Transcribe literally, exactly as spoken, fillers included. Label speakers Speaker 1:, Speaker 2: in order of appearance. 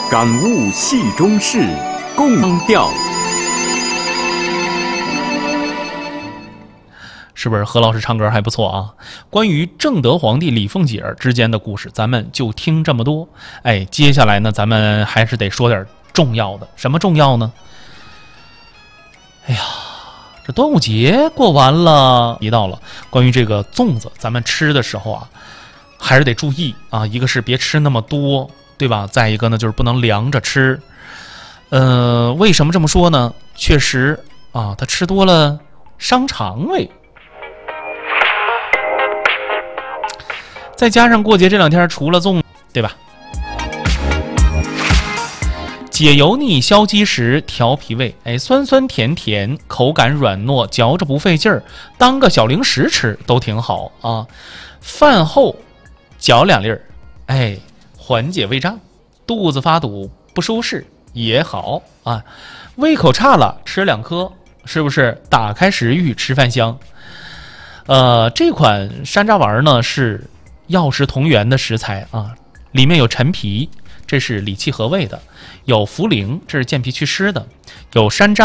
Speaker 1: 感悟戏中事，共调。
Speaker 2: 是不是何老师唱歌还不错啊？关于正德皇帝李凤姐儿之间的故事，咱们就听这么多。哎，接下来呢，咱们还是得说点重要的。什么重要呢？哎呀，这端午节过完了，提到了关于这个粽子，咱们吃的时候啊，还是得注意啊。一个是别吃那么多，对吧？再一个呢，就是不能凉着吃。呃，为什么这么说呢？确实啊，它吃多了伤肠胃。再加上过节这两天除了粽，对吧？解油腻、消积食、调脾胃，哎，酸酸甜甜，口感软糯，嚼着不费劲儿，当个小零食吃都挺好啊。饭后嚼两粒儿，哎，缓解胃胀，肚子发堵不舒适也好啊。胃口差了吃两颗，是不是打开食欲，吃饭香？呃，这款山楂丸呢是药食同源的食材啊，里面有陈皮，这是理气和胃的；有茯苓，这是健脾祛湿的；有山楂。